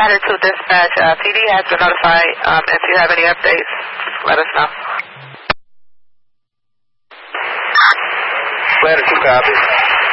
Ladder 2 Dispatch. PD has been notified. If you have any updates, let us know. Ladder 2 copy.